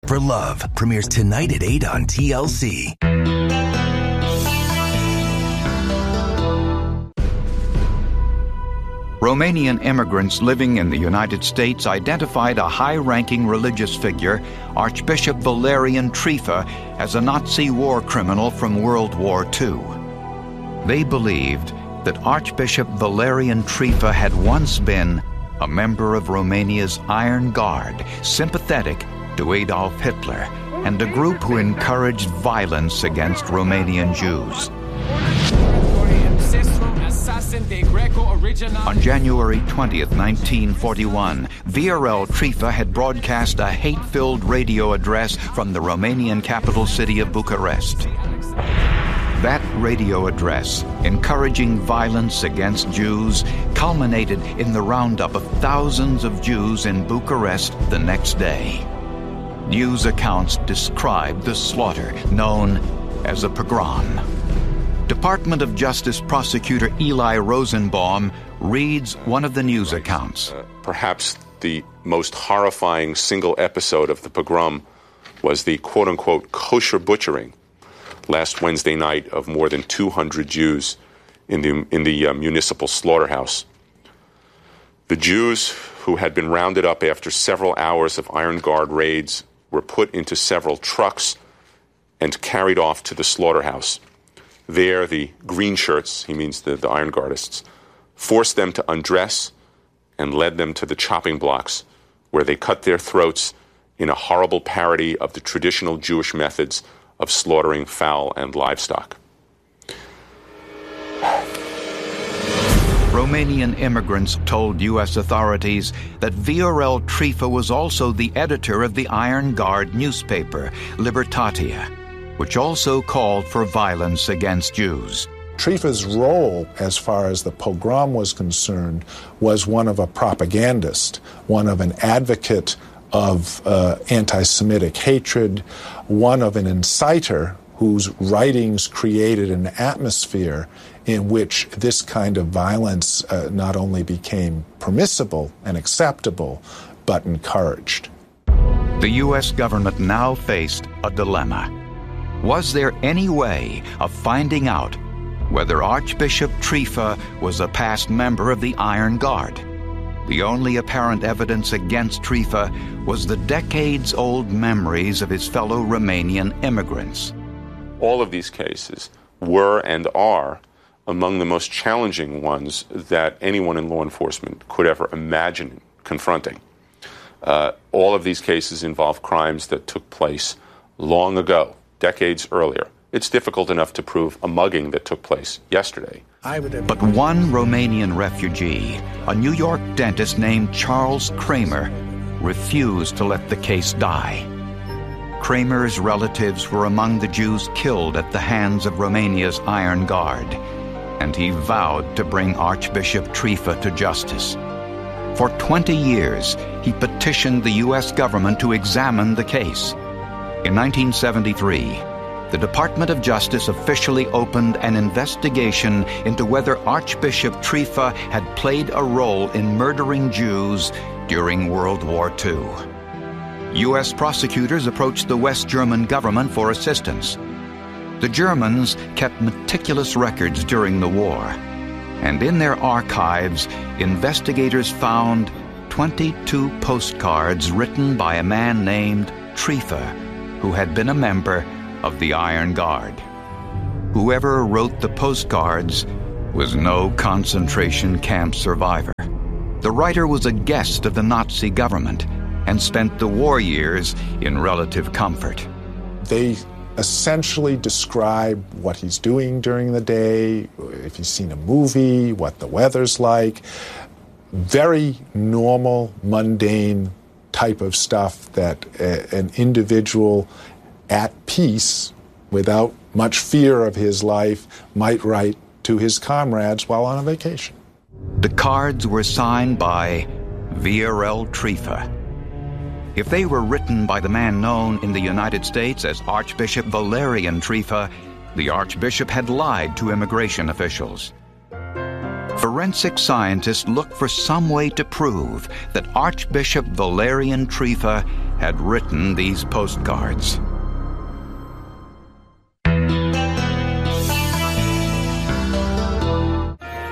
for Love premieres tonight at 8 on TLC. Romanian immigrants living in the United States identified a high-ranking religious figure, Archbishop Valerian Trifa, as a Nazi war criminal from World War II. They believed that Archbishop Valerian Trifa had once been a member of Romania's Iron Guard, sympathetic to Adolf Hitler, and a group who encouraged violence against Romanian Jews. On January 20th, 1941, Viorel Trifa had broadcast a hate-filled radio address from the Romanian capital city of Bucharest. That radio address, encouraging violence against Jews, culminated in the roundup of thousands of Jews in Bucharest the next day. News accounts described the slaughter, known as a pogrom. Department of Justice prosecutor Eli Rosenbaum reads one of the news accounts. Perhaps the most horrifying single episode of the pogrom was the quote-unquote kosher butchering last Wednesday night of more than 200 Jews in the municipal slaughterhouse. The Jews who had been rounded up after several hours of Iron Guard raids were put into several trucks and carried off to the slaughterhouse. There, the green shirts, he means the Iron Guardists, forced them to undress and led them to the chopping blocks, where they cut their throats in a horrible parody of the traditional Jewish methods of slaughtering fowl and livestock. Romanian immigrants told U.S. authorities that Viorel Trifa was also the editor of the Iron Guard newspaper, Libertatea, which also called for violence against Jews. Trifa's role, as far as the pogrom was concerned, was one of a propagandist, one of an advocate of anti-Semitic hatred, one of an inciter whose writings created an atmosphere in which this kind of violence not only became permissible and acceptable, but encouraged. The U.S. government now faced a dilemma. Was there any way of finding out whether Archbishop Trifa was a past member of the Iron Guard? The only apparent evidence against Trifa was the decades-old memories of his fellow Romanian immigrants. All of these cases were and are among the most challenging ones that anyone in law enforcement could ever imagine confronting. All of these cases involve crimes that took place long ago, decades earlier. It's difficult enough to prove a mugging that took place yesterday. But one Romanian refugee, a New York dentist named Charles Kramer, refused to let the case die. Kramer's relatives were among the Jews killed at the hands of Romania's Iron Guard, and he vowed to bring Archbishop Trifa to justice. For 20 years, he petitioned the U.S. government to examine the case. In 1973, the Department of Justice officially opened an investigation into whether Archbishop Trifa had played a role in murdering Jews during World War II. U.S. prosecutors approached the West German government for assistance. The Germans kept meticulous records during the war, and in their archives, investigators found 22 postcards written by a man named Trifa, who had been a member of the Iron Guard. Whoever wrote the postcards was no concentration camp survivor. The writer was a guest of the Nazi government and spent the war years in relative comfort. They essentially describe what he's doing during the day, if he's seen a movie, what the weather's like. Very normal, mundane type of stuff that an individual at peace, without much fear of his life, might write to his comrades while on a vacation. The cards were signed by Viorel Trifa. If they were written by the man known in the United States as Archbishop Valerian Trifa, the Archbishop had lied to immigration officials. For forensic scientists looked for some way to prove that Archbishop Valerian Trifa had written these postcards.